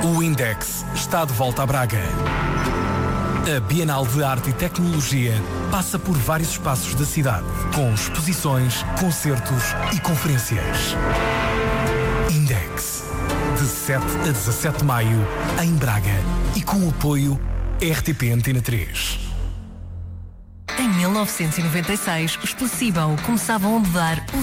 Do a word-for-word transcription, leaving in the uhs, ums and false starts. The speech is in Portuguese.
O Index está de volta a Braga. A Bienal de Arte e Tecnologia passa por vários espaços da cidade, com exposições, concertos e conferências. Index, de sete a dezassete de maio, em Braga, e com o apoio R T P Antena três. Em mil novecentos e noventa e seis, os Placebo começavam a mudar o